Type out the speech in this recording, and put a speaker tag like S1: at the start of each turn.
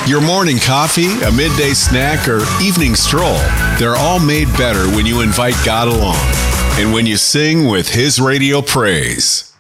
S1: Your morning coffee, a midday snack, or evening stroll, they're all made better when you invite God along and when you sing with His radio praise.